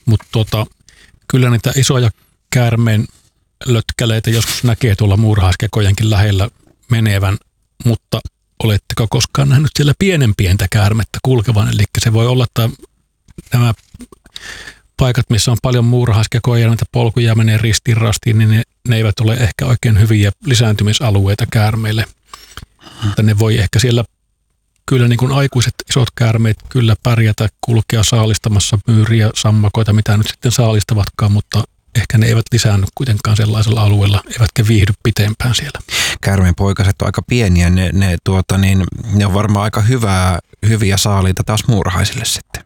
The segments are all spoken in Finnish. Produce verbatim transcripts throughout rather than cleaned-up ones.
mutta tota, kyllä niitä isoja käärmeen lötkäleitä joskus näkee tuolla muurahaiskekojenkin lähellä menevän, mutta oletteko koskaan nähnyt siellä pienen pientä käärmettä kulkevan? Eli se voi olla, että nämä paikat, missä on paljon muurahaiskekoja ja näitä polkuja menee ristiin rastiin, niin ne, ne eivät ole ehkä oikein hyviä lisääntymisalueita käärmeille. Mutta ne voi ehkä siellä kyllä niin kuin aikuiset isot käärmeet kyllä pärjätä, kulkea saalistamassa myyriä, sammakoita, mitä nyt sitten saalistavatkaan, mutta ehkä ne eivät lisäänny kuitenkaan sellaisella alueella, eivätkä viihdy pitempään siellä. Käärmeen poikaset on aika pieniä, ne, ne, tuota, niin, ne on varmaan aika hyvää, hyviä saaliita taas muurahaisille sitten.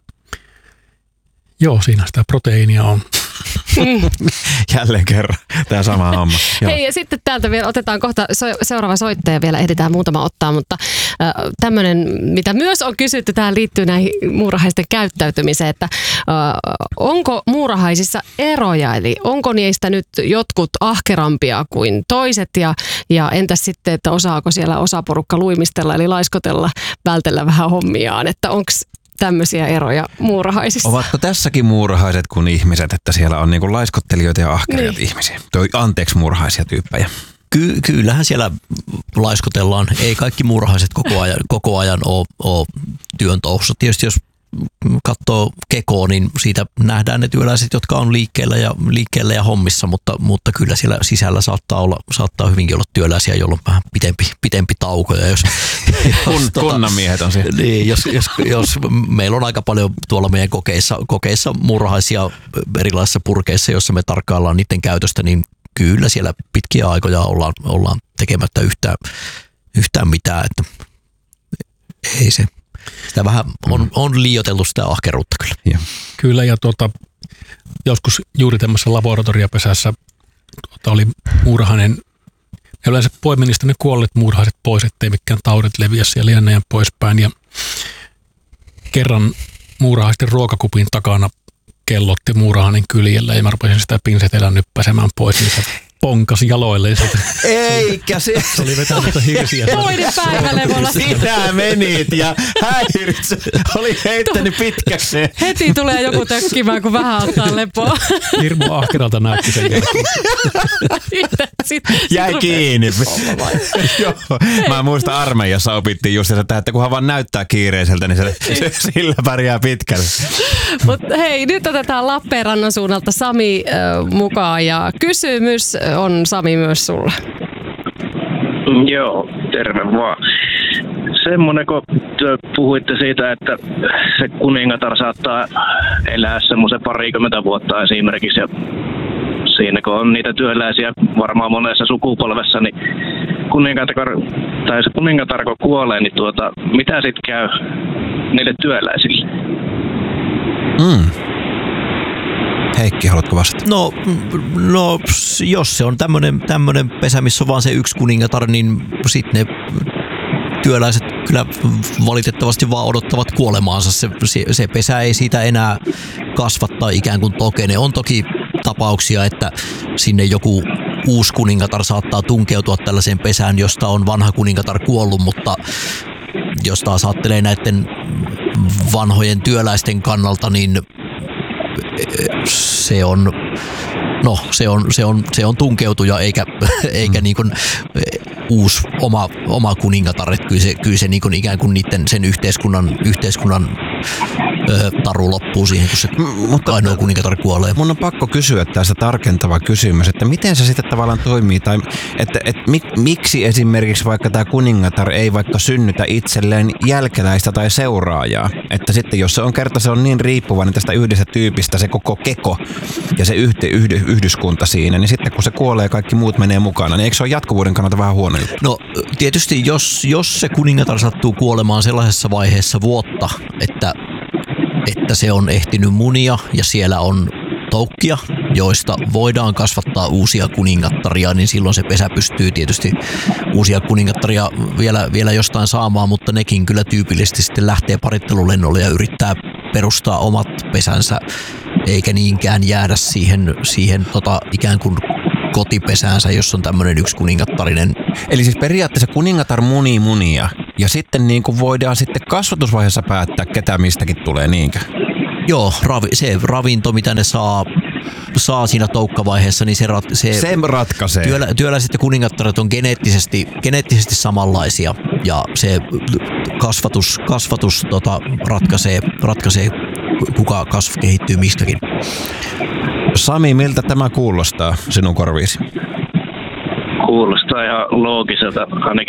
Joo, siinä sitä proteiinia on. Jälleen kerran tämä sama homma. Hei, ja sitten täältä vielä otetaan kohta so- seuraava soittaja, vielä ehditään muutama ottaa, mutta äh, tämmöinen, mitä myös on kysytty, tähän liittyy näihin muurahaisten käyttäytymiseen, että äh, onko muurahaisissa eroja, eli onko niistä nyt jotkut ahkerampia kuin toiset, ja, ja entäs sitten, että osaako siellä osaporukka luimistella, eli laiskotella, vältellä vähän hommiaan, että onko tämmöisiä eroja muurahaisissa? Ovatko tässäkin muurahaiset kuin ihmiset, että siellä on niinku laiskottelijoita ja ahkeria niin. ihmisiä? Toi anteeksi muurahaisia tyyppejä. Ky- kyllähän siellä laiskotellaan. Ei kaikki muurahaiset koko ajan, koko ajan ole, ole työn touhussa. Tietysti jos katsoo kekoa, niin siitä nähdään ne työläiset, jotka on liikkeellä ja, liikkeellä ja hommissa, mutta, mutta kyllä siellä sisällä saattaa, olla, saattaa hyvinkin olla työläisiä, joilla on vähän pitempi, pitempi tauko. Ja jos, jos, tota, kunnanmiehet on siellä. Niin, jos, jos, jos meillä on aika paljon tuolla meidän kokeissa, kokeissa muurahaisia erilaisissa purkeissa, joissa me tarkkaillaan niiden käytöstä, niin kyllä siellä pitkiä aikoja ollaan, ollaan tekemättä yhtään, yhtään mitään, että ei se. Sitä vähän on, on liioiteltu sitä ahkeruutta kyllä. Ja. Kyllä, ja tuota, joskus juuri tämmöisessä laboratoriopesässä tuota, oli muurahainen, ja yleensä poiminista ne kuolleet muurahaiset pois, ettei mikään taudit leviä siellä ja näin poispäin. Ja kerran muurahaisten ruokakupin takana kellotti muurahainen kyljellä, ja mä rupesin sitä pinsetellä nyppäsemään pois, niin se ponkasi jaloille. Eikä se. Se oli vetänyt hirsiä. Toinen päivälevolla. Sinä menit ja häiritse. Oli heittänyt pitkäksi. Heti tulee joku tökkimään, kun vähän ottaa lepoa. Hirmu ahkeralta näytti sen jälkeen. Jäi kiinni. Joo. Mä muistan armeijassa opittiin just sitä, että kunhan vaan näyttää kiireiseltä, niin se, se sillä pärjää pitkälle. Mutta hei, nyt otetaan Lappeenrannan suunnalta Sami äh, mukaan ja kysymys on Sami myös sulle. Joo, terve vaan. Semmoinen, kun puhuitte siitä, että se kuningatar saattaa elää semmoisen parikymmentä vuotta esimerkiksi, ja siinä kun on niitä työläisiä varmaan monessa sukupolvessa, niin kuningatar, tai se kuningatar kun kuolee, niin tuota, mitä sitten käy niille työläisille? Mm. Heikki, haluatko vastata? No, no jos se on tämmöinen, tämmöinen pesä, missä on vaan se yksi kuningatar, niin sitten ne työläiset kyllä valitettavasti vaan odottavat kuolemaansa. Se, se, se pesä ei siitä enää kasvattaa ikään kuin tokene. On toki tapauksia, että sinne joku uusi kuningatar saattaa tunkeutua tällaiseen pesään, josta on vanha kuningatar kuollut, mutta jos taas ajattelee näiden vanhojen työläisten kannalta, niin se on, no, se on, se on, se on tunkeutuja eikä, eikä niin kuin uusi oma, oma kuningatar. Kyllä se, kyllä se niin kuin ikään kuin niiden, sen yhteiskunnan, yhteiskunnan ö, taru loppuu siihen, kun se mutta ainoa kuningatar kuolee. Mun on pakko kysyä tästä tarkentava kysymys, että miten se sitten tavallaan toimii, tai että, että mik, miksi esimerkiksi vaikka tämä kuningatar ei vaikka synnytä itselleen jälkeläistä tai seuraajaa, että sitten jos se on kerta se on niin riippuvainen tästä yhdestä tyypistä, se koko keko ja se yhde, yhde, yhdyskunta siinä, niin sitten kun se kuolee ja kaikki muut menee mukana, niin eikö se ole jatkuvuuden kannalta vähän huono juttu? No tietysti jos, jos se kuningatar sattuu kuolemaan sellaisessa vaiheessa vuotta, että että se on ehtinyt munia ja siellä on toukkia, joista voidaan kasvattaa uusia kuningattaria, niin silloin se pesä pystyy tietysti uusia kuningattaria vielä, vielä jostain saamaan, mutta nekin kyllä tyypillisesti sitten lähtee parittelulennolle ja yrittää perustaa omat pesänsä, eikä niinkään jäädä siihen, siihen tota, ikään kuin kotipesäänsä, jos on tämmöinen yksi kuningattarinen. Eli siis periaatteessa kuningatar munii munia ja sitten niin kuin voidaan sitten kasvatusvaiheessa päättää, ketä mistäkin tulee, niinkö? Joo, ravi, se ravinto, mitä ne saa, saa siinä toukkavaiheessa, niin se, rat, se, se ratkaisee. Työlä, työläiset ja kuningattaret on geneettisesti, geneettisesti samanlaisia ja se kasvatus, kasvatus tota, ratkaisee, ratkaisee, kuka kasvu kehittyy mistäkin. Sami, miltä tämä kuulostaa sinun korviisi? Kuulostaa ihan loogiselta, ainakin